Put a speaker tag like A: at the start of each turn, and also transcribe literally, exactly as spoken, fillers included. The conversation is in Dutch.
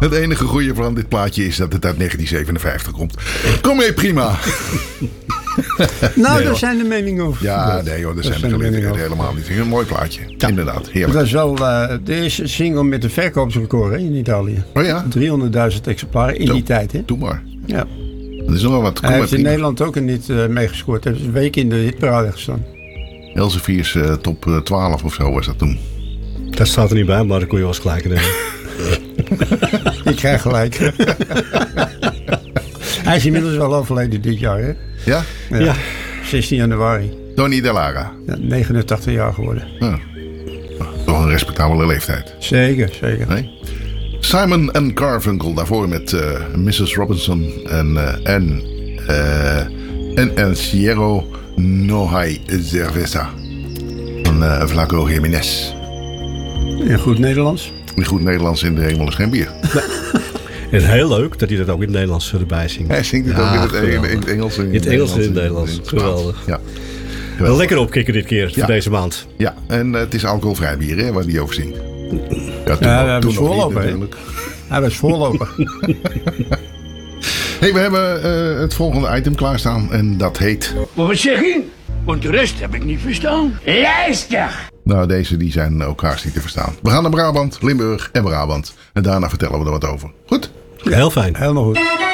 A: Het enige goede van dit plaatje is dat het uit negentien zevenenvijftig komt. Kom mee, prima.
B: Nou,
A: nee,
B: daar
A: hoor.
B: zijn de meningen over.
A: Ja, nee hoor, daar zijn de geleden helemaal niet. Een mooi plaatje. Ja. Inderdaad, heerlijk.
B: Dat was wel uh, de eerste single met een verkoopsrecord hè, in Italië.
A: Oh ja?
B: driehonderdduizend exemplaren in
A: Zo,
B: die tijd. Hè?
A: Doe maar.
B: Ja.
A: Dat is nog wel wat. Kom
B: Hij
A: maar,
B: heeft in
A: prima.
B: Nederland ook een niet uh, meegescoord. Hij heeft een week in de hitparade gestaan.
A: Elsevier's uh, top uh, twaalf of zo was dat toen.
C: Dat staat er niet bij, maar dat kon je wel eens gelijk nemen.
B: Ik krijg gelijk. Hij is inmiddels wel overleden dit jaar. Hè?
A: Ja?
B: Ja.
C: Ja.
B: zestien januari.
A: Tony Delara.
B: Ja, negenentachtig jaar geworden.
A: Ja. Toch een respectabele leeftijd.
B: Zeker, zeker.
A: Nee? Simon en Garfunkel daarvoor met uh, missus Robinson en uh, en uh, en El Cielo No Hay Cerveza van uh, Flaco Jiménez.
B: In goed Nederlands.
A: In goed Nederlands in de hemel is geen bier.
C: En heel leuk dat hij dat ook in het Nederlands erbij zingt.
A: Hij zingt het
C: Ja,
A: ook in het, in,
C: geweldig.
A: in het Engels. En
C: In het Engels en in het Nederlands. Geweldig.
A: Ja.
C: Wel lekker opkikken dit keer,
A: Ja.
C: voor deze maand.
A: Ja, en uh, het is alcoholvrij bier hè, waar die over zingt. Ja, toen,
B: Ja,
A: nog-
B: we
A: toen
B: hebben
A: nog niet
B: voorlopen. hè.
A: natuurlijk.
B: Hij was voorloper.
A: Hey, we hebben uh, het volgende item klaarstaan en dat heet...
D: Wat zeg je? Want de rest heb ik niet verstaan. Luister!
A: Nou, deze die zijn ook haast niet te verstaan. We gaan naar Brabant, Limburg en Brabant. En daarna vertellen we er wat over. Goed?
C: Heel fijn.
B: Helemaal goed.